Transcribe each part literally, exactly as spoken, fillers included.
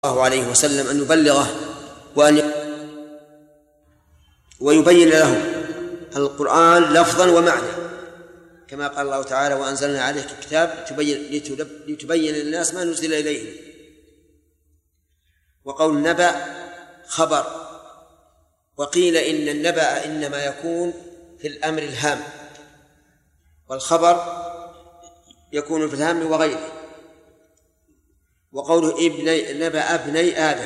الله عليه وسلم أن يبلغه وأن ويبين له القرآن لفظا ومعنى، كما قال الله تعالى: وأنزلنا عليك الكتاب لتبين للناس ما نزل إليهم. وقول النبأ خبر، وقيل إن النبأ إنما يكون في الأمر الهام، والخبر يكون في الهام وغيره. وقوله ابني نبأ ابني آدم،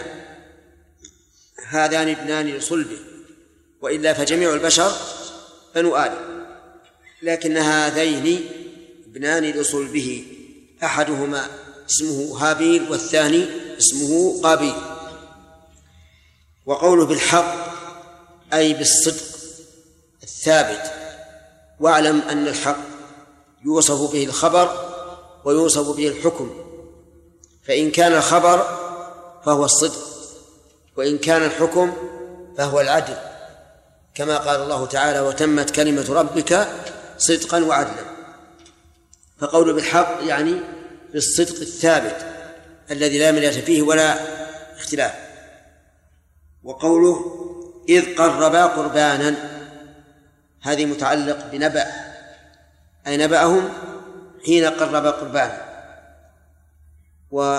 هذان ابنان لصلبه، وإلا فجميع البشر بنو آدم، لكن هذين ابنان لصلبه، أحدهما اسمه هابيل والثاني اسمه قابيل. وقوله بالحق أي بالصدق الثابت. واعلم أن الحق يوصف به الخبر ويوصف به الحكم، فإن كان الخبر فهو الصدق، وإن كان الحكم فهو العدل، كما قال الله تعالى: وتمت كلمة ربك صدقا وعدلا. فقوله بالحق يعني بالصدق الثابت الذي لا مرية فيه ولا اختلاف. وقوله إذ قربا قربانا، هذه متعلق بنبأ، أي نبأهم حين قربا قربانا. و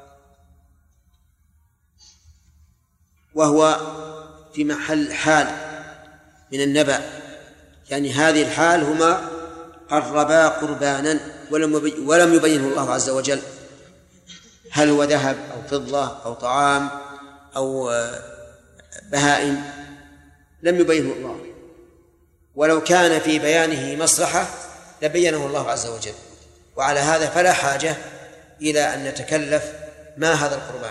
وهو في محل حال من النبأ، يعني هذه الحال هما قربا قربانا، ولم يبينه الله عز وجل هل هو ذهب أو فضة أو طعام أو بهائم، لم يبينه الله. ولو كان في بيانه مصلحة لبينه الله عز وجل، وعلى هذا فلا حاجة إلى أن نتكلف ما هذا القربان.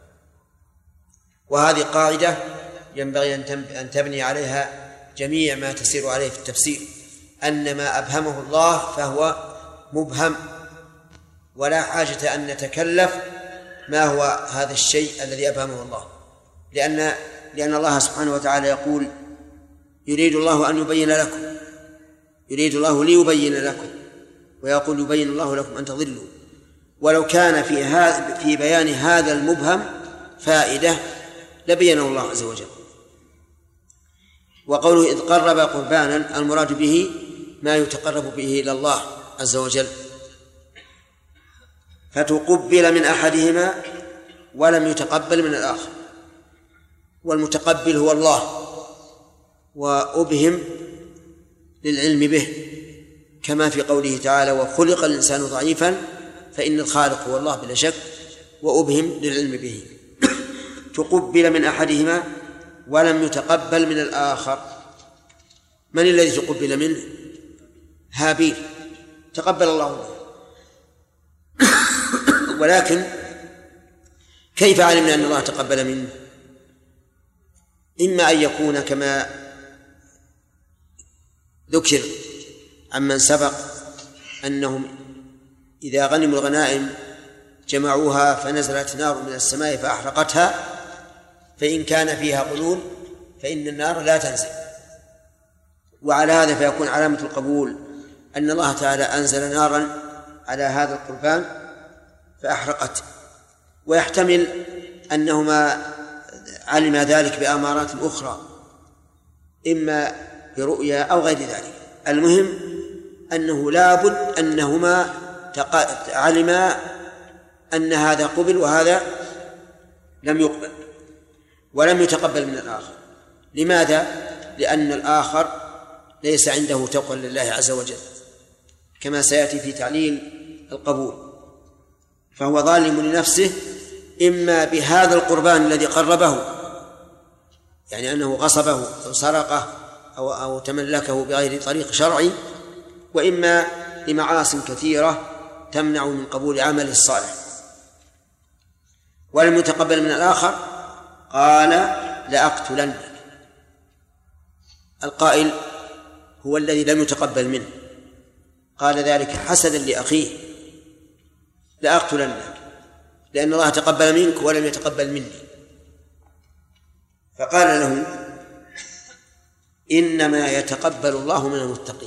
وهذه قاعدة ينبغي أن تبني عليها جميع ما تسير عليه في التفسير، أن ما أبهمه الله فهو مبهم، ولا حاجة أن نتكلف ما هو هذا الشيء الذي أبهمه الله، لأن لأن الله سبحانه وتعالى يقول: يريد الله أن يبين لكم، يريد الله ليبين لكم، ويقول: يبين الله لكم أن تضلوا. ولو كان في هذا في بيان هذا المبهم فائدة لبينه الله عز وجل. وقوله إذ قرب قربانا، المراد به ما يتقرب به إلى الله عز وجل، فتقبل من أحدهما ولم يتقبل من الآخر، والمتقبل هو الله، وأبهم للعلم به، كما في قوله تعالى: وخلق الإنسان ضعيفا فإن الخالق هو الله بلا شك، وأبهم للعلم به. تقبل من أحدهما ولم يتقبل من الآخر. من الذي تقبل منه؟ هابيل، تقبل الله منه. ولكن كيف علمنا أن الله تقبل منه؟ إما أن يكون كما ذكر عمن سبق أنهم إذا غنموا الغنائم جمعوها فنزلت نار من السماء فأحرقتها، فإن كان فيها غلول فإن النار لا تنزل. وعلى هذا فيكون علامة القبول أن الله تعالى أنزل نارا على هذا القربان فأحرقته. ويحتمل أنهما علم ذلك بأمارات أخرى، إما برؤيا أو غير ذلك. المهم أنه لابد أنهما علما أن هذا قبل وهذا لم يقبل، ولم يتقبل من الآخر. لماذا؟ لأن الآخر ليس عنده تقوى لله عز وجل، كما سيأتي في تعليل القبول. فهو ظالم لنفسه إما بهذا القربان الذي قربه، يعني أنه غصبه أو سرقه أو, أو تملكه بغير طريق شرعي، وإما لمعاصٍ كثيرة تمنع من قبول عمله الصالح. ولم يتقبل من الآخر قال: لأقتلنك. القائل هو الذي لم يتقبل منه، قال ذلك حسدا لأخيه: لأقتلنك، لأن الله تقبل منك ولم يتقبل مني. فقال له: إنما يتقبل الله من المتقين،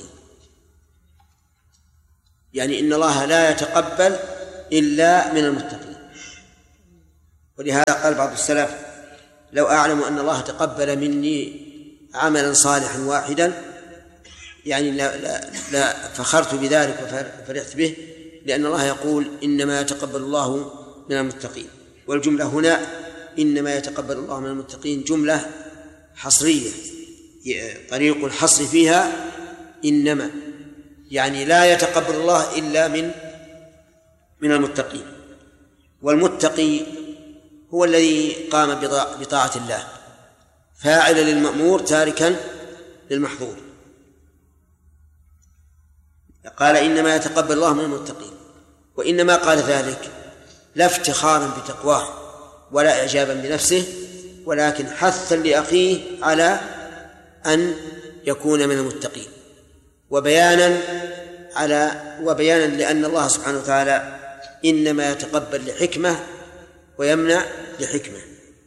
يعني إن الله لا يتقبل إلا من المتقين. ولهذا قال بعض السلف: لو أعلم أن الله تقبل مني عملا صالحا واحدا يعني لا, لا, لا فخرت بذلك وفرحت به، لأن الله يقول: إنما يتقبل الله من المتقين. والجملة هنا إنما يتقبل الله من المتقين جملة حصرية، طريق الحصر فيها إنما، يعني لا يتقبل الله إلا من من المتقين. والمتقي هو الذي قام بطاعة الله، فاعلا للمأمور تاركا للمحظور. قال: إنما يتقبل الله من المتقين. وإنما قال ذلك لا افتخارا بتقواه ولا إعجابا بنفسه، ولكن حثا لأخيه على أن يكون من المتقين، وبيانا على وبيانا لأن الله سبحانه وتعالى إنما يتقبل لحكمة ويمنع لحكمة.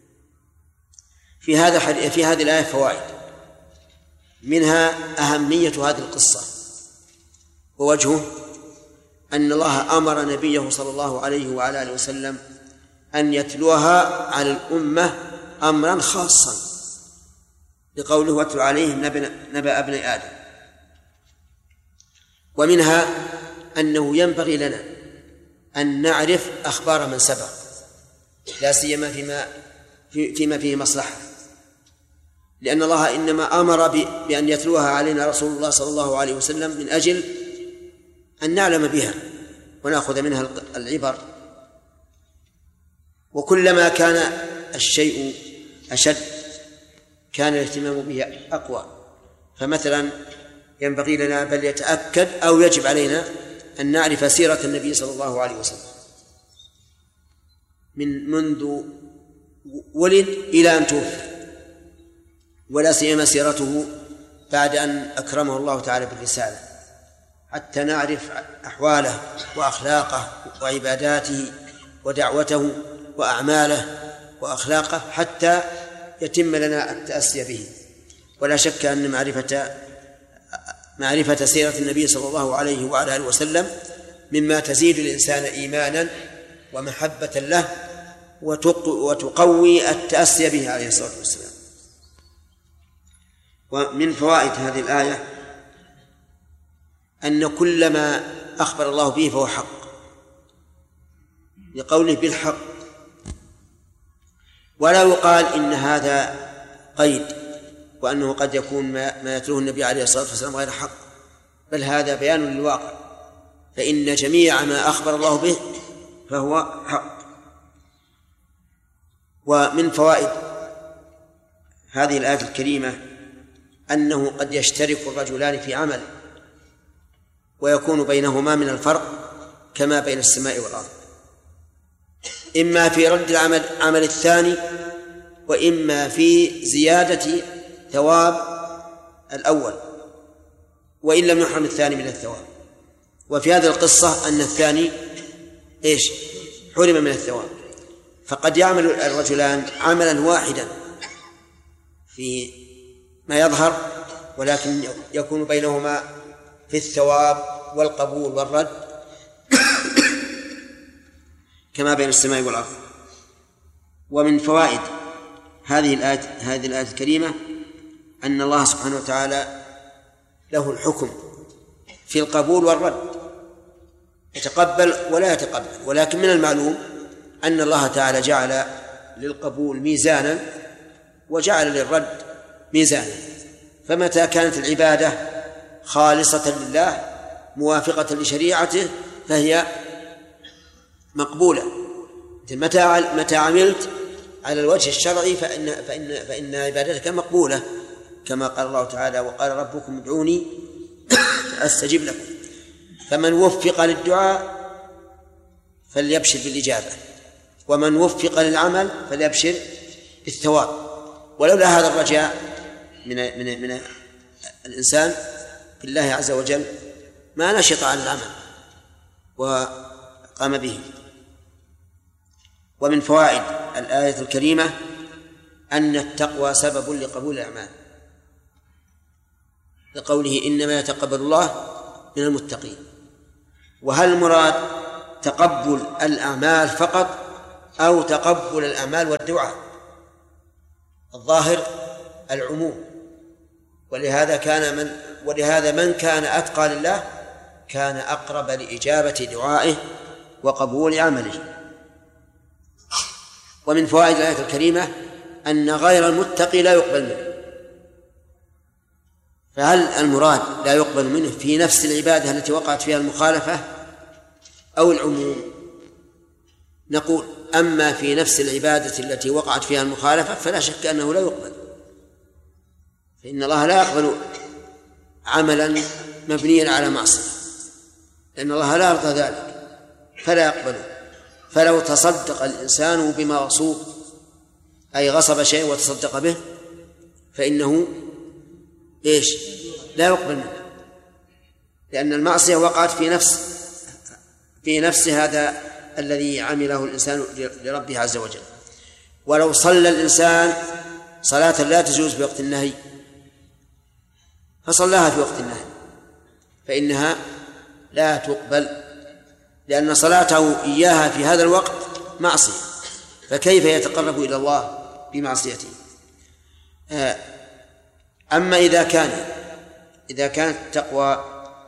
في هذا في هذه الآية فوائد، منها أهمية هذه القصة، ووجهه أن الله أمر نبيه صلى الله عليه وعلى آله وسلم أن يتلوها على الأمة أمرا خاصا، لقوله: واتل عليهم نبأ ابني آدم. ومنها أنه ينبغي لنا أن نعرف أخبار من سبق، لا سيما فيما فيما فيه مصلحة، لأن الله إنما أمر بأن يتلوها علينا رسول الله صلى الله عليه وسلم من أجل أن نعلم بها ونأخذ منها العبر. وكلما كان الشيء أشد كان الاهتمام به أقوى. فمثلا ينبغي لنا بل يتأكد أو يجب علينا أن نعرف سيرة النبي صلى الله عليه وسلم من منذ ولد إلى أن توفي، ولا سيما سيرته بعد أن أكرمه الله تعالى بالرسالة، حتى نعرف أحواله وأخلاقه وعباداته ودعوته وأعماله وأخلاقه، حتى يتم لنا التأسي به. ولا شك أن معرفة معرفة سيرة النبي صلى الله عليه وعلى آله وسلم مما تزيد الإنسان إيمانا ومحبة له وتقوي التأسي به عليه الصلاة والسلام. ومن فوائد هذه الآية أن كل ما أخبر الله به فهو حق، لقوله بالحق، ولا يقال إن هذا قيد وأنه قد يكون ما يتلوه النبي عليه الصلاة والسلام غير حق، بل هذا بيان للواقع، فإن جميع ما أخبر الله به فهو حق. ومن فوائد هذه الآية الكريمة أنه قد يشترك الرجلان في عمل ويكون بينهما من الفرق كما بين السماء والأرض، إما في رد العمل عمل الثاني، وإما في زيادة ثواب الأول وإن لم يحرم الثاني من الثواب. وفي هذه القصة أن الثاني إيش؟ حرم من الثواب. فقد يعمل الرجلان عملا واحدا في ما يظهر، ولكن يكون بينهما في الثواب والقبول والرد كما بين السماء والأرض. ومن فوائد هذه الآية هذه الآية الكريمة أن الله سبحانه وتعالى له الحكم في القبول والرد، يتقبل ولا يتقبل. ولكن من المعلوم أن الله تعالى جعل للقبول ميزانا وجعل للرد ميزانا، فمتى كانت العبادة خالصة لله موافقة لشريعته فهي مقبولة. متى متى عملت على الوجه الشرعي فإن فإن فإن عبادتك مقبولة، كما قال الله تعالى: وقال ربكم ادعوني أستجب لكم. فمن وفق للدعاء فليبشر بالإجابة، ومن وفق للعمل فليبشر بالثواب. ولولا هذا الرجاء من من من الإنسان بالله عز وجل ما نشط على العمل وقام به. ومن فوائد الآية الكريمة أن التقوى سبب لقبول الأعمال، لقوله: إنما يتقبل الله من المتقين. وهل المراد تقبل الأعمال فقط أو تقبل الأعمال والدعاء. الظاهر العموم، ولهذا كان من ولهذا من كان أتقى لله كان أقرب لإجابة دعائه وقبول عمله. ومن فوائد الآية الكريمة أن غير المتقي لا يقبل منه. فهل المراد لا يقبل منه في نفس العبادة التي وقعت فيها المخالفة أو العموم؟ نقول أما في نفس العبادة التي وقعت فيها المخالفة فلا شك أنه لا يقبل، فإن الله لا يقبل عملا مبنيا على معصية، لأن الله لا يرضى ذلك فلا يقبله. فلو تصدق الإنسان بمغصوب أي غصب شيء وتصدق به فإنه إيش؟ لا يقبل منه، لأن المعصية وقعت في نفس في نفس هذا الذي عمله الإنسان لربه عز وجل. ولو صلى الإنسان صلاة لا تجوز في وقت النهي فصلاها في وقت النهي فإنها لا تقبل، لأن صلاته إياها في هذا الوقت معصية، فكيف يتقرب إلى الله بمعصيته؟ أما إذا كان إذا كانت التقوى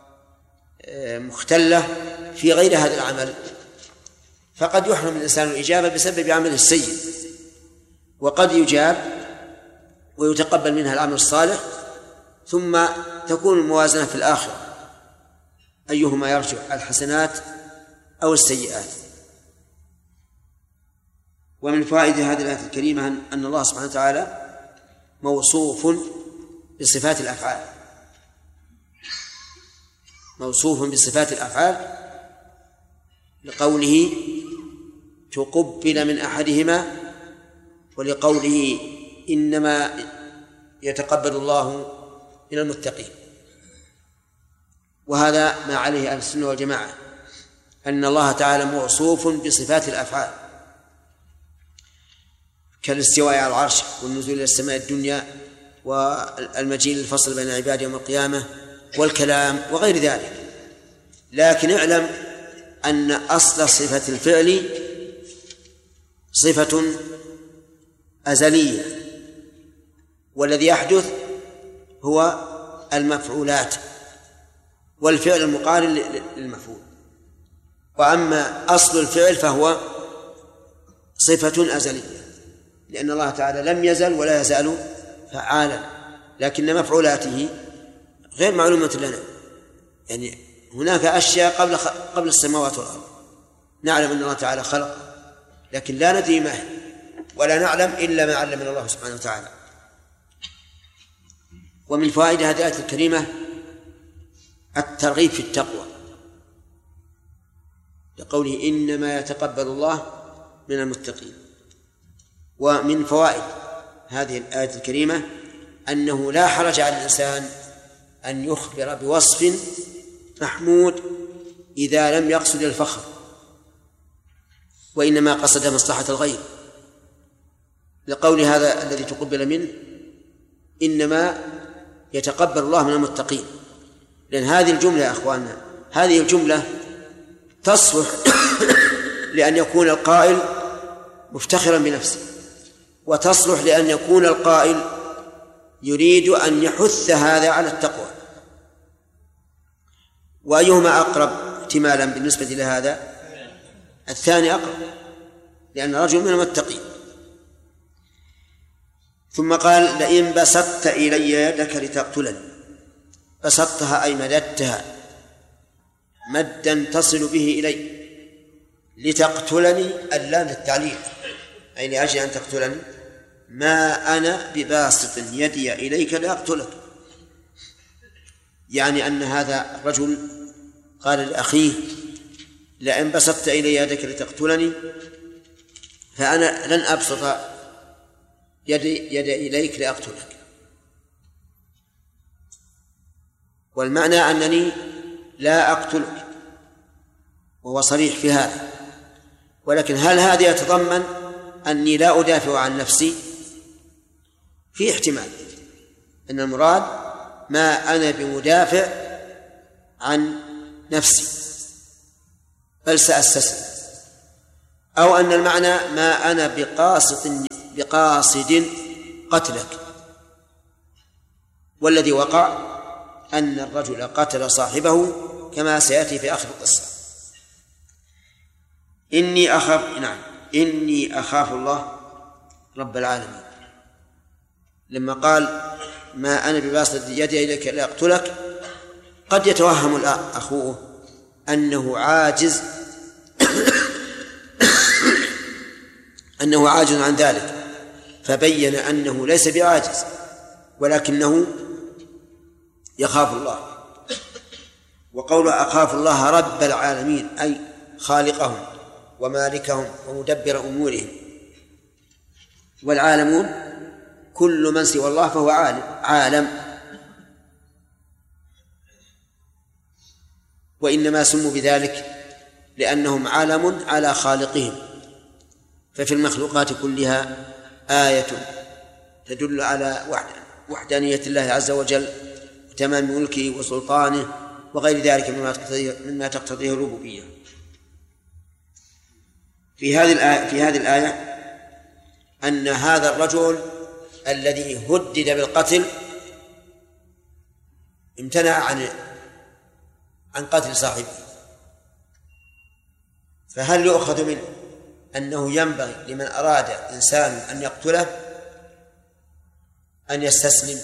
مختلة في غير هذا العمل فقد يحرم الإنسان الإجابة بسبب عمله السيء، وقد يجاب ويتقبل منها العمل الصالح، ثم تكون الموازنة في الآخرة أيهما يرجع، الحسنات أو السيئات. ومن فوائد هذه الآية الكريمة أن الله سبحانه وتعالى موصوف بصفات الأفعال موصوف بصفات الأفعال لقوله تقبل من أحدهما، ولقوله إنما يتقبل الله من المتقين. وهذا ما عليه أهل السنة والجماعة، أن الله تعالى موصوف بصفات الأفعال كالاستواء على العرش والنزول إلى السماء الدنيا والمجيء للفصل بين العباد يوم القيامة والكلام وغير ذلك. لكن اعلم أن أصل صفة الفعل صفة أزلية، والذي يحدث هو المفعولات والفعل المقارن للمفعول. وأما أصل الفعل فهو صفة أزلية، لأن الله تعالى لم يزل ولا يزال فعالا، لكن مفعولاته غير معلومة لنا. يعني هناك أشياء قبل قبل السماوات والأرض نعلم أن الله تعالى خلق، لكن لا ندري ما هي ولا نعلم إلا ما علمنا الله سبحانه وتعالى. ومن فوائد هذه الآية الكريمة الترغيب في التقوى، لقوله إنما يتقبل الله من المتقين. ومن فوائد هذه الآية الكريمة أنه لا حرج على الإنسان أن يخبر بوصف محمود إذا لم يقصد الفخر، وإنما قصد مصلحة الغير، لقول هذا الذي تقبل منه إنما يتقبل الله من المتقين. لأن هذه الجملة يا أخواننا هذه الجملة تصلح لأن يكون القائل مفتخرا بنفسه، وتصلح لأن يكون القائل يريد أن يحث هذا على التقوى. وأيهما أقرب احتمالا بالنسبة لهذا؟ الثاني أقرب، لأن رجل من المتقين. ثم قال لئن بسطت إلي يدك لتقتلني، بسطتها أي مددتها مدا تصل به إلي، لتقتلني اللام للتعليل أي لأجل أن تقتلني، ما أنا بباسط يدي إليك لأقتلك. يعني أن هذا الرجل قال لأخيه لئن بسطت إلي يدك لتقتلني فأنا لن أبسط يدي, يدي إليك لأقتلك. والمعنى أنني لا أقتلك، وهو صريح في هذا. ولكن هل هذا يتضمن أني لا أدافع عن نفسي؟ في احتمال أن المراد ما أنا بمدافع عن نفسي بل سأستسلم، أو أن المعنى ما أنا بقاصد بقاصد قتلك، والذي وقع أن الرجل قتل صاحبه كما سيأتي في آخر القصة. إني أخاف نعم إني أخاف الله رب العالمين. لما قال ما أنا بباسط يدي إليك لأقتلك، قد يتوهم أخوه أنه عاجز أنه عاجز عن ذلك، فبين أنه ليس بعاجز ولكنه يخاف الله. وقول أخاف الله رب العالمين أي خالقهم ومالكهم ومدبر أمورهم، والعالمون كل من سوى الله فهو عالم عالم وإنما سموا بذلك لأنهم عالم على خالقهم. ففي المخلوقات كلها آية تدل على وحدانية الله عز وجل وتمام ملكه وسلطانه وغير ذلك مما تقتضيه, مما تقتضيه الربوبية. في هذه الآية في هذه الآية أن هذا الرجل الذي هدد بالقتل امتنع عن عن قتل صاحبه، فهل يؤخذ منه أنه ينبغي لمن أراد إنسان أن يقتله أن يستسلم؟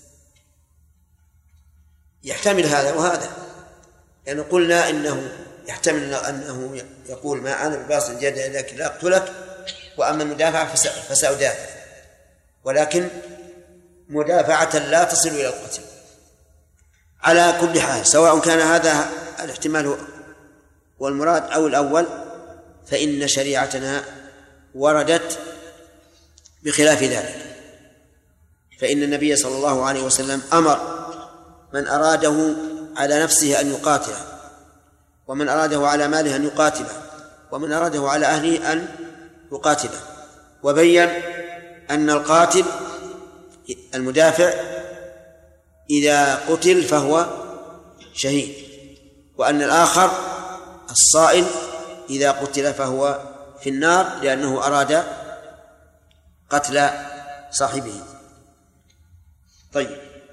يحتمل هذا وهذا، يعني قلنا إنه يحتمل أنه يقول ما أنا بباسط يدي إليك لأقتلك، وأما المدافعة فسأدافع، ولكن مدافعة لا تصل إلى القتل. على كل حال سواء كان هذا الاحتمال والمراد أو الأول، فإن شريعتنا وردت بخلاف ذلك. فإن النبي صلى الله عليه وسلم أمر من أراده على نفسه أن يقاتله، ومن أراده على ماله أن يقاتله، ومن أراده على أهله أن يقاتله، وبين أن القاتل المدافع إذا قتل فهو شهيد، وأن الآخر الصائل إذا قتل فهو في النار لأنه أراد قتل صاحبه. طيب،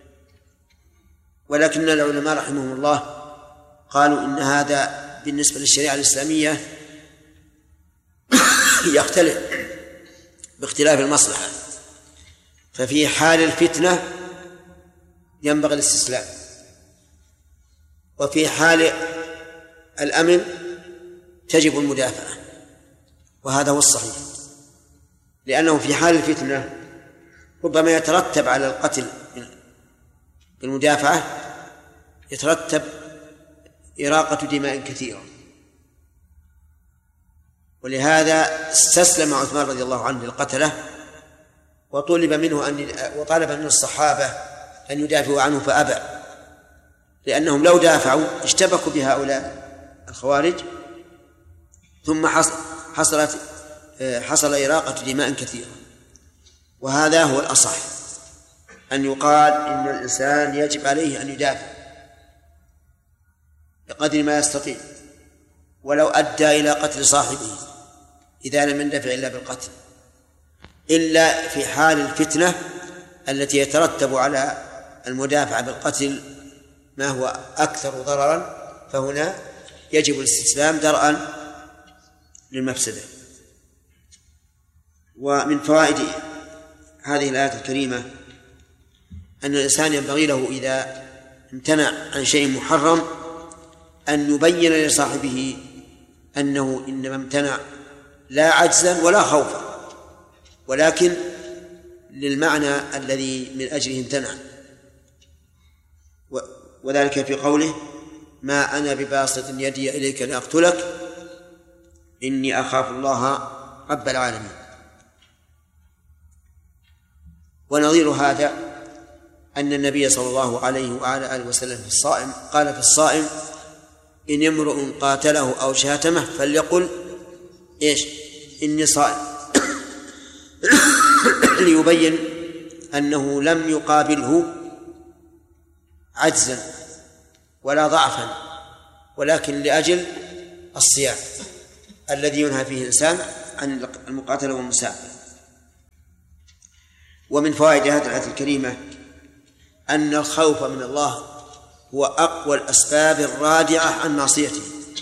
ولكن العلماء رحمهم الله قالوا إن هذا بالنسبة للشريعة الإسلامية يختلف باختلاف المصلحة، ففي حال الفتنة ينبغي الاستسلام، وفي حال الأمن تجب المدافعة، وهذا هو الصحيح، لأنه في حال الفتنة ربما يترتب على القتل بالمدافعة يترتب إراقة دماء كثيرة، ولهذا استسلم عثمان رضي الله عنه للقتلة، وطلب منه أن وطلب من الصحابة أن يدافعوا عنه فأبى، لأنهم لو دافعوا اشتبكوا بهؤلاء الخوارج ثم حصلت حصل إراقة دماء كثيرة. وهذا هو الأصح، أن يقال إن الإنسان يجب عليه أن يدافع بقدر ما يستطيع ولو أدى إلى قتل صاحبه إذا لم يندفع إلا بالقتل، إلا في حال الفتنة التي يترتب على المدافع بالقتل ما هو أكثر ضررا، فهنا يجب الاستسلام درءا للمفسدة. ومن فوائد هذه الآية الكريمة أن الإنسان ينبغي له إذا امتنع عن شيء محرم أن يبين لصاحبه أنه إنما امتنع لا عجزا ولا خوفا، ولكن للمعنى الذي من أجله امتنع، وذلك في قوله ما أنا بباسط يدي إليك لأقتلك إني أخاف الله رب العالمين. ونظير هذا أن النبي صلى الله عليه وعلى آله وسلم في الصائم قال في الصائم إن امرؤ قاتله أو شاتمه فليقل إيش إني صائم، ليبين أنه لم يقابله عجزا ولا ضعفا، ولكن لأجل الصيام. الذي ينهى فيه الإنسان عن المقاتلة والمساعدة. ومن فوائد هذه الآية الكريمة أن الخوف من الله هو أقوى الأسباب الرادعة عن معصيته،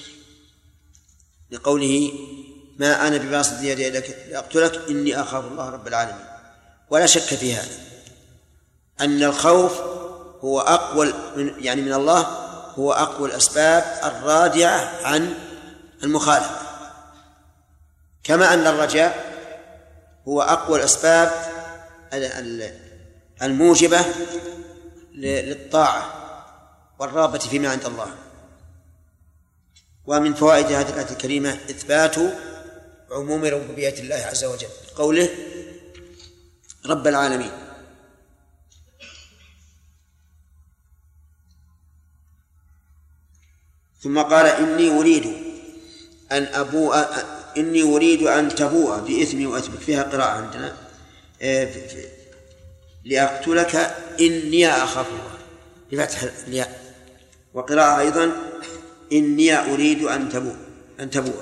لقوله ما أنا بباسط يدي لأقتلك إني أخاف الله رب العالمين. ولا شك في هذا أن الخوف هو أقوى من يعني من الله هو أقوى الأسباب الرادعة عن المخالفة، كما أن الرجاء هو أقوى الأسباب الموجبة للطاعة والرغبة فيما عند الله. ومن فوائد هذه الآية الكريمة إثبات عموم ربوبية الله عز وجل، قوله رب العالمين. ثم قال إني أريد أن أبوء إني أريد أن تبوء بإثمي وأثمك، فيها قراءة عندنا لأقتلك إني أخاف الله بفتح الياء، وقراءة أيضا إني أريد أن تبوء أن تبوء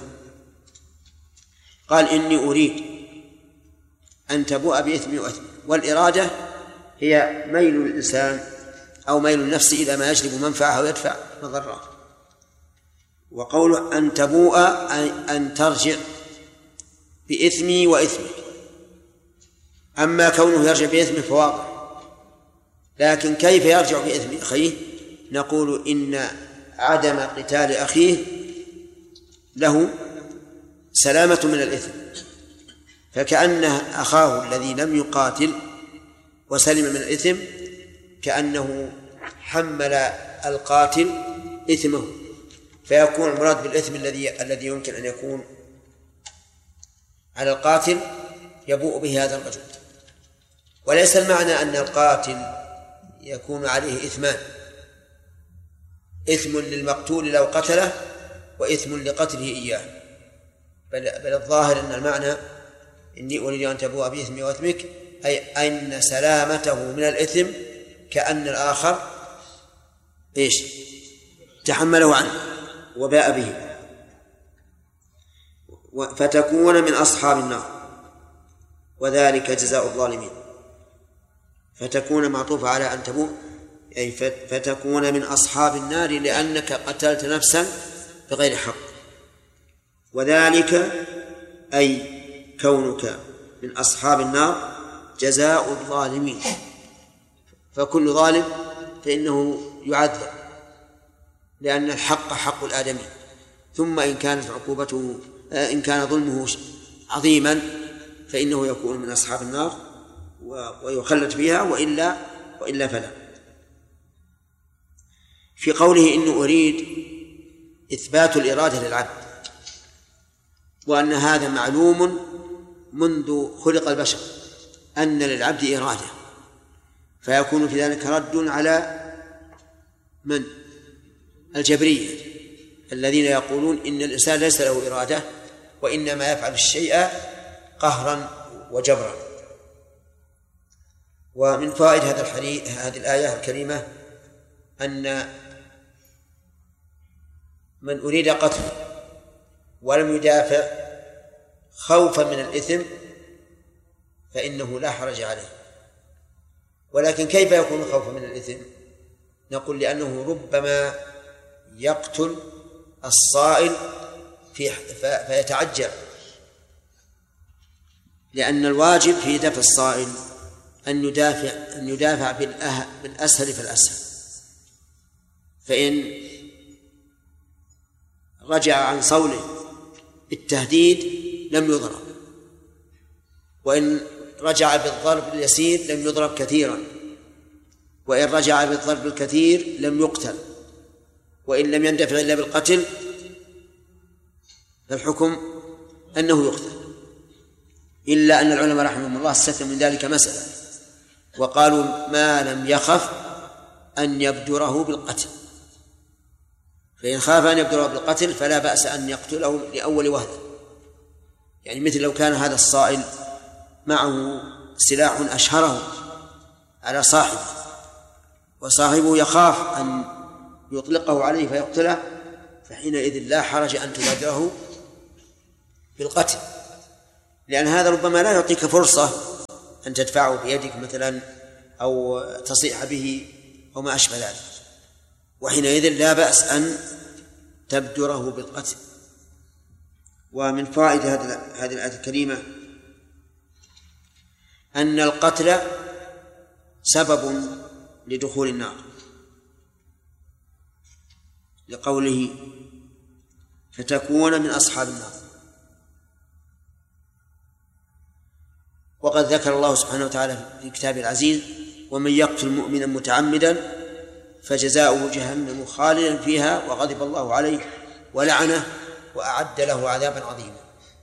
قال إني أريد أن تبوء بإثمي وأثمك، والإرادة هي ميل الإنسان أو ميل النفس إلى ما يجلب منفعه ويدفع مضره. وقوله أن تبوء أن ترجع بإثمي وإثمك. أما كونه يرجع بإثمه فواضح، لكن كيف يرجع بإثم أخيه؟ نقول إن عدم قتال أخيه له سلامة من الإثم، فكأن أخاه الذي لم يقاتل وسلم من الإثم كأنه حمل القاتل إثمه، فيكون المراد بالإثم الذي الذي يمكن أن يكون على القاتل يبوء به هذا الرجل. وليس المعنى أن القاتل يكون عليه إثمان، إثم للمقتول لو قتله وإثم لقتله إياه، بل, بل الظاهر أن المعنى إني أريد أن تبوء بإثمي وإثمك أي أن سلامته من الإثم كأن الآخر إيش تحمله عنه وباء به، فتكون من أصحاب النار وذلك جزاء الظالمين. فتكون معطوفة على أن تبوء أي فتكون من أصحاب النار لأنك قتلت نفسا بغير حق، وذلك أي كونك من أصحاب النار جزاء الظالمين، فكل ظالم فإنه يعذب لأن الحق حق الآدمي، ثم إن كانت عقوبته إن كان ظلمه عظيما فإنه يكون من أصحاب النار ويخلد فيها، وإلا وإلا فلا. في قوله إنه أريد إثبات الإرادة للعبد، وأن هذا معلوم منذ خلق البشر أن للعبد إرادة، فيكون في ذلك رد على من؟ الجبرية الذين يقولون إن الإنسان ليس له إرادة وإنما يفعل الشيء قهرا وجبرا. ومن فوائد هذا الحديث هذه الآية الكريمة أن من أريد قتله ولم يدافع خوفا من الإثم فإنه لا حرج عليه. ولكن كيف يكون خوفا من الإثم؟ نقول لأنه ربما يقتل الصائل في فيتعجل، لأن الواجب في دفع الصائل أن يدافع أن يدافع بالأسهل فالأسهل، فإن رجع عن صوله بالتهديد لم يضرب، وإن رجع بالضرب اليسير لم يضرب كثيرا، وإن رجع بالضرب الكثير لم يقتل، وإن لم يندفع إلا بالقتل فالحكم أنه يقتل، إلا أن العلماء رحمهم الله استثنوا من ذلك مسألة وقالوا ما لم يخف أن يبدره بالقتل، فإن خاف أن يبدره بالقتل فلا بأس أن يقتله لأول وهلة. يعني مثل لو كان هذا الصائل معه سلاح أشهره على صاحبه وصاحبه يخاف أن يطلقه عليه فيقتله، فحينئذ لا حرج أن تبادره بالقتل، لأن هذا ربما لا يعطيك فرصة أن تدفعه بيدك مثلا أو تصيح به أو ما أشبه ذلك، وحينئذ لا بأس أن تبدره بالقتل. ومن فوائد هذه الآية الكريمة أن القتل سبب لدخول النار، لقوله فتكون من أصحاب النار. وقد ذكر الله سبحانه وتعالى في كتابه العزيز ومن يقتل مؤمنا متعمدا فجزاؤه جهنم خالدا فيها وغضب الله عليه ولعنه وأعد له عذابا عظيما.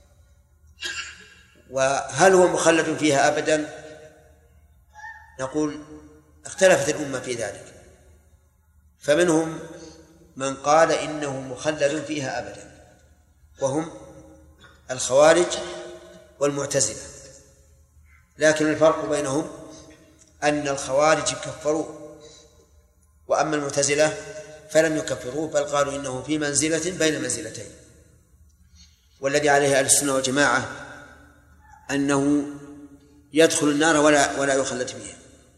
وهل هو مخلد فيها أبدا؟ نقول اختلفت الأمة في ذلك، فمنهم من قال إنه مخلد فيها أبدا، وهم الخوارج والمعتزلة، لكن الفرق بينهم أن الخوارج كفروه، وأما المعتزلة فلم يكفروه، بل قالوا إنه في منزلة بين منزلتين. والذي عليه أهل السنة والجماعة أنه يدخل النار ولا ولا يخلد فيها.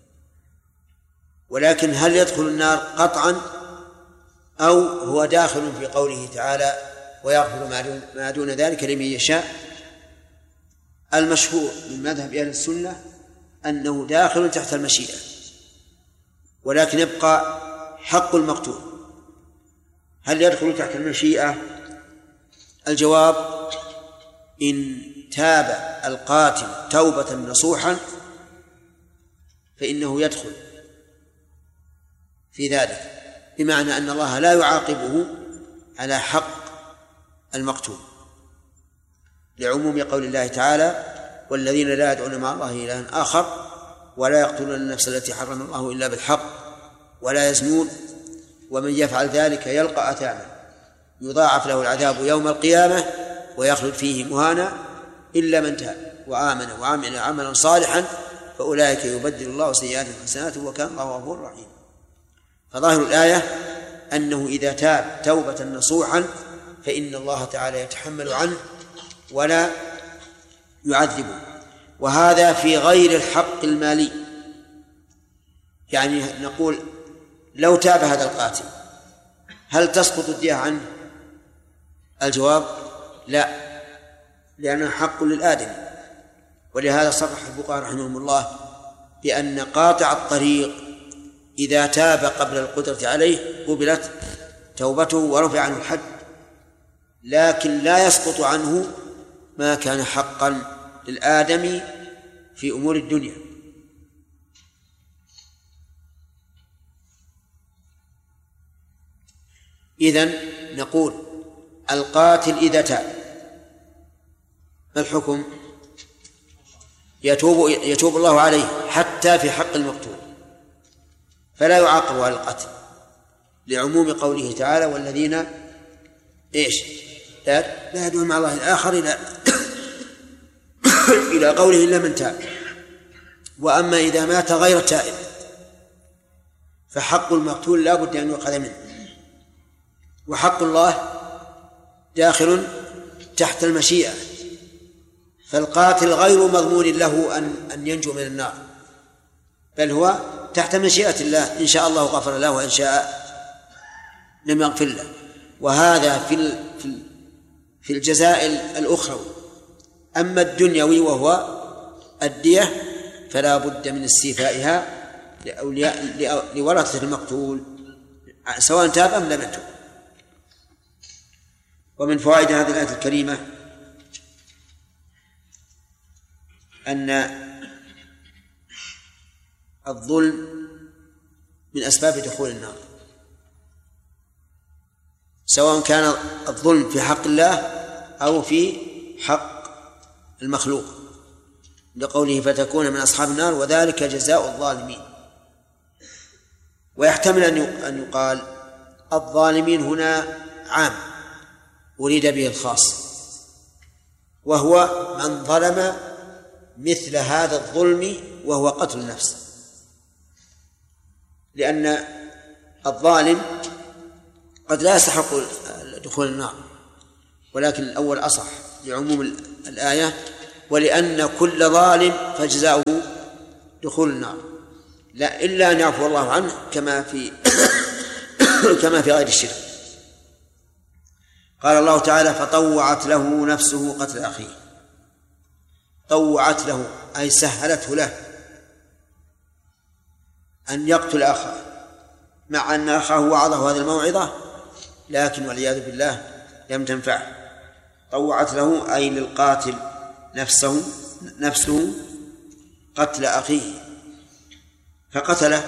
ولكن هل يدخل النار قطعا أو هو داخل في قوله تعالى ويغفر ما دون ذلك لمن يشاء؟ المشهور من مذهب أهل السنة أنه داخل تحت المشيئة، ولكن يبقى حق المقتول. هل يدخل تحت المشيئة؟ الجواب إن تاب القاتل توبة نصوحا فإنه يدخل في ذلك، بمعنى أن الله لا يعاقبه على حق المقتول، لعموم قول الله تعالى والذين لا يدعون مع الله إلها آخر ولا يقتلون النفس التي حرم الله إلا بالحق ولا يزنون ومن يفعل ذلك يلقى أثاما يضاعف له العذاب يوم القيامة ويخلد فيه مهانا إلا من تاب وآمن وعمل عملا صالحا فأولئك يبدل الله سيئاتهم حسنات وكان الله غفورا رحيما. فظاهر الآية أنه إذا تاب توبة نصوحا فإن الله تعالى يتحمل عنه ولا يعذبه، وهذا في غير الحق المالي. يعني نقول لو تاب هذا القاتل هل تسقط الدية عنه؟ الجواب لا، لأنه حق للآدمي. ولهذا صرح الفقهاء رحمهم الله بأن قاطع الطريق إذا تاب قبل القدرة عليه قبلت توبته ورفع عنه الحد، لكن لا يسقط عنه ما كان حقا للآدمي في أمور الدنيا. إذن نقول القاتل إذا تاب ما الحكم؟ يتوب, يتوب الله عليه حتى في حق المقتول، فلا يعاقب على القتل، لعموم قوله تعالى والذين إيش لا, لا يدعون مع الله الآخر إلى إلى قوله إلا من تاب. وأما إذا مات غير تائب فحق المقتول لا بد أن يؤخذ منه، وحق الله داخل تحت المشيئة، فالقاتل غير مضمون له أن أن ينجو من النار، بل هو تحت مشيئة الله، إن شاء الله غفر له وإن شاء لم يغفر له. وهذا في في الجزاء الأخروي. أما الدنيوي وهو الدية فلا بد من استيفائها لأولياء لورثة المقتول سواء تاب أم لم يتب. ومن فوائد هذه الآية الكريمة أن الظلم من أسباب دخول النار، سواء كان الظلم في حق الله أو في حق المخلوق، لقوله فتكون من أصحاب النار وذلك جزاء الظالمين. ويحتمل أن يقال الظالمين هنا عام أريد به الخاص، وهو من ظلم مثل هذا الظلم وهو قتل النفس، لأن الظالم قد لا يستحق دخول النار، ولكن الأول أصح، لعموم الآية، ولأن كل ظالم فجزاؤه دخول النار، لا إلا أن يعفو الله عنه كما في كما في غير الشرك. قال الله تعالى: فطوعت له نفسه قتل أخيه. طوعت له أي سهلته له أن يقتل أخاه، مع أن أخاه وعظه هذه الموعظة لكن والعياذ بالله لم تنفعه. طوعت له أي للقاتل نفسه نفسه قتل أخيه فقتله،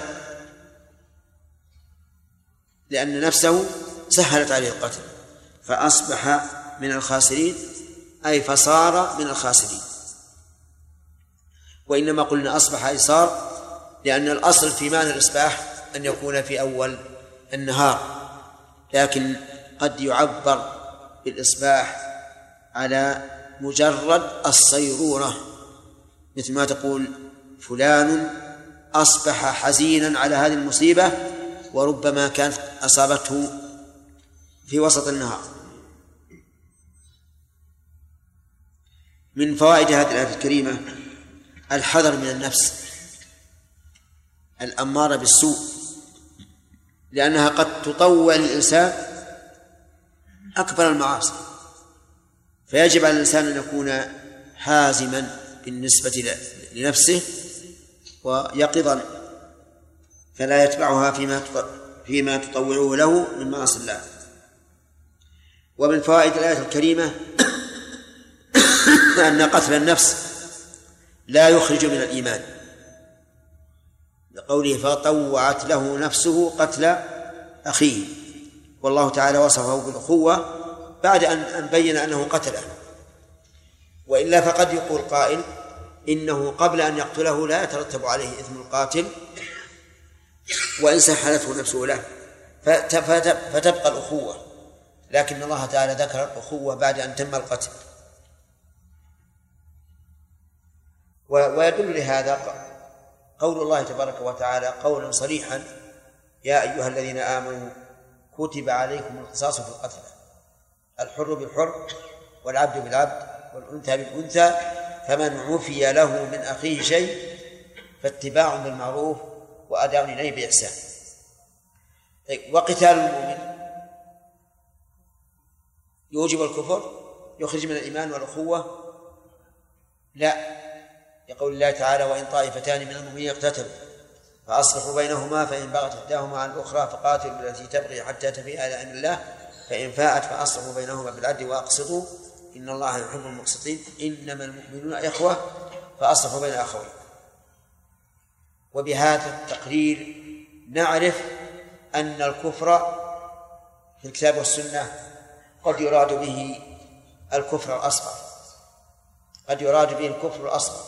لأن نفسه سهلت عليه القتل، فأصبح من الخاسرين، أي فصار من الخاسرين. وإنما قلنا أصبح أي صار، لأن الأصل في معنى الإصباح أن يكون في أول النهار، لكن قد يعبر بالإصباح على مجرد الصيرورة، مثل ما تقول فلان أصبح حزينا على هذه المصيبة، وربما كانت أصابته في وسط النهار. من فوائد هذه الآية الكريمة الحذر من النفس الأمارة بالسوء، لأنها قد تطوع الإنسان أكبر المعاصي، فيجب على الإنسان أن يكون حازما بالنسبة لنفسه ويقظا، فلا يتبعها فيما فيما تطوعه له من معاصي الله. ومن فوائد الآية الكريمة أن قتل النفس لا يخرج من الإيمان، لقوله فطوعت له نفسه قتل أخيه، والله تعالى وصفه بالأخوة بعد أن بين أنه قتله. وإلا فقد يقول قائل إنه قبل أن يقتله لا يترتب عليه إثم القاتل وإن سهلته نفسه له، فتبقى الأخوة، لكن الله تعالى ذكر الأخوة بعد أن تم القتل. ويدل لهذا قول الله تبارك وتعالى قولا صريحا: يا أيها الذين آمنوا كتب عليكم القصاص في القتلى، الحر بالحر والعبد بالعبد والأنثى بالأنثى، فمن عفي له من أخيه شيء فاتباع بالمعروف وأداء إليه بإحسان. وقتال المؤمن يوجب الكفر، يخرج من الإيمان والأخوة؟ لا، يقول الله تعالى: وإن طائفتان من المؤمنين اقتتلوا فأصلحوا بينهما فإن بغت إحداهما على الأخرى فقاتلوا التي تبغي حتى تفيء إلى أمر الله فإن فاءت فأصلحوا بينهما بالعدل وأقسطوا إن الله يحب المقسطين إنما المؤمنون إخوة فأصلحوا بين أخوين. وبهذا التقرير نعرف أن الكفر في الكتاب والسنة قد يراد به الكفر الأصغر، قد يراد به الكفر الأصغر.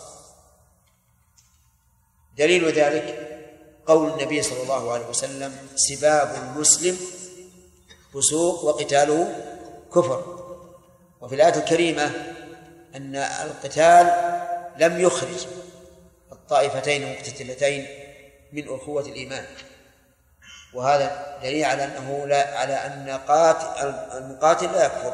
دليل ذلك قول النبي صلى الله عليه وسلم: سباب المسلم فسوق وقتاله كفر. وفي الآية الكريمة أن القتال لم يخرج الطائفتين المقتتلتين من أخوة الإيمان، وهذا دليل على أنه لا على أن قاتل المقاتل لا يكفر.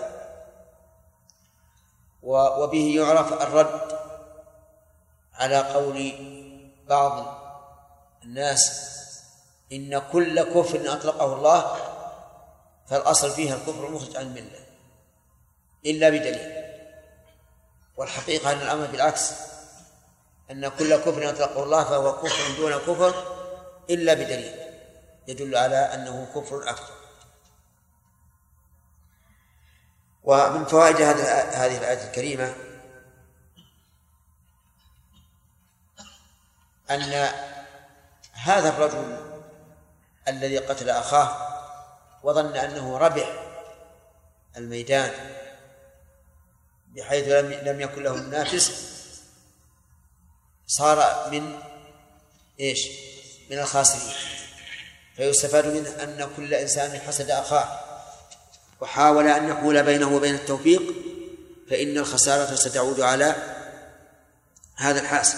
وبه يعرف الرد على قول بعض الناس إن كل كفر أطلقه الله فالأصل فيها الكفر المخرج عن الملة إلا بدليل، والحقيقة أن الأمر بالعكس، أن كل كفر أطلقه الله فهو كفر دون كفر إلا بدليل يدل على أنه كفر أكبر. ومن فوائد هذه الآية الكريمة أن هذا الرجل الذي قتل أخاه وظن أنه ربح الميدان بحيث لم يكن له منافس صار من إيش؟ من الخاسرين. فيستفاد منه أن كل إنسان حسد أخاه وحاول أن يحول بينه وبين التوفيق فإن الخسارة ستعود على هذا الحاسد.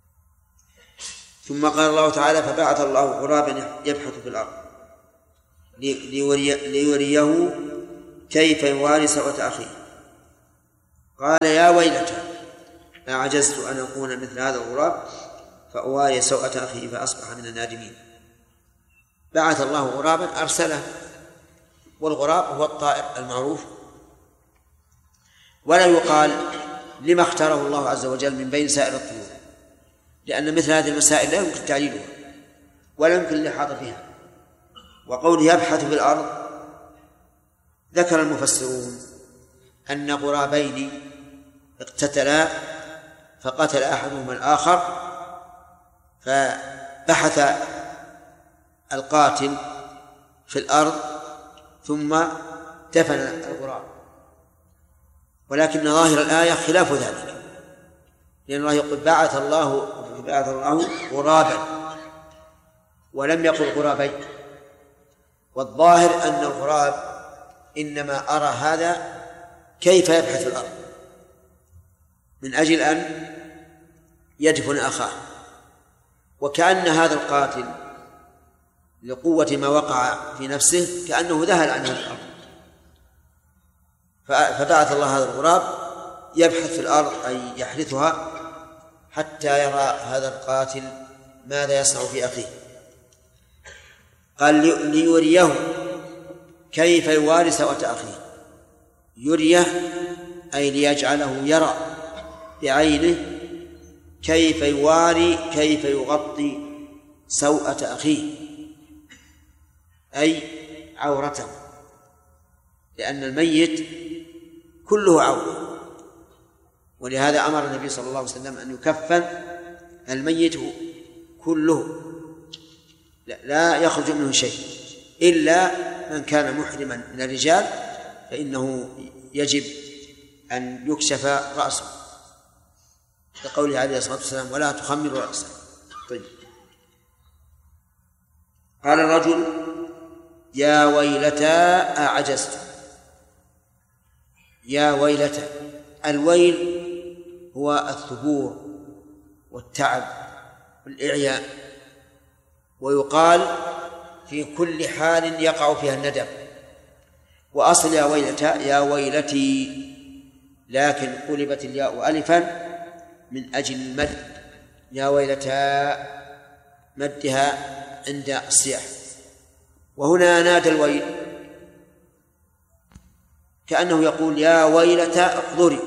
ثم قال الله تعالى: فبعث الله غرابا يبحث في الأرض ليريه كيف يواري سوءة أخيه. قال يا ويلتى أعجزت أن أكون مثل هذا الغراب فأواري سوءة أخيه فأصبح من النادمين. بعث الله غرابا أرسله، والغراب هو الطائر المعروف. ولا يقال لما اختاره الله عز وجل من بين سائر الطيور، لأن مثل هذه المسائل لا يمكن تعليلها ولا يمكن الإحاطة بها. وقوله يبحث في الأرض، ذكر المفسرون أن غرابين اقتتلا فقتل أحدهما الآخر، فبحث القاتل في الأرض ثم دفن الغراب، ولكن ظاهر الآية خلاف ذلك، لأن الله يقول بعث الله بعث الله غرابا ولم يقل غرابين. والظاهر أن الغراب إنما أرى هذا كيف يبحث في الأرض من أجل أن يدفن أخاه، وكأن هذا القاتل لقوة ما وقع في نفسه كأنه ذهل عن هذه الأرض، فبعث الله هذا الغراب يبحث في الأرض أي يحرثها حتى يرى هذا القاتل ماذا يصنع في أخيه. قال ليريه كيف يواري سوءة أخيه. يريه أي ليجعله يرى بعينه كيف يواري كيف يغطي سوءة أخيه أي عورته، لأن الميت كله عورة، ولهذا أمر النبي صلى الله عليه وسلم أن يكفن الميت كله لا يخرج منه شيء إلا من كان محرما من الرجال، فإنه يجب أن يكشف رأسه لقوله عليه الصلاة والسلام ولا تخمر رأسه. طيب. قال الرجل يا ويلتى أعجزت. يا ويلتى، الويل هو الثبور والتعب والإعياء، ويقال في كل حال يقع فيها الندم. وأصل يا ويلتى يا ويلتي، لكن قلبت الياء ألفا من أجل المد، يا ويلتى مدها عند الصياح. وهنا نادى الويل كأنه يقول يا ويلتى احضري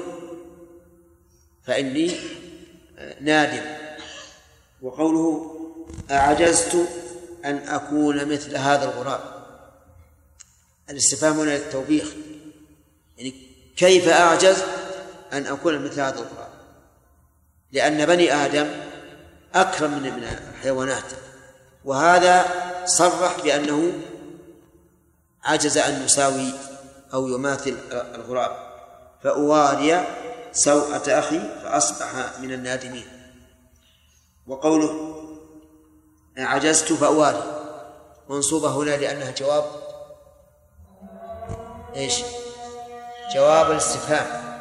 فإني نادم. وقوله أعجزت أن أكون مثل هذا الغراب، الاستفهام هنا للتوبيخ، يعني كيف أعجز أن أكون مثل هذا الغراب، لأن بني آدم أكرم من الحيوانات، وهذا صرح بأنه عجز أن يساوي أو يماثل الغراب. فأواري سوءة أخي فأصبح من النادمين. وقوله عجزت فأواري منصوبة هنا لأنها جواب إيش؟ جواب الاستفهام،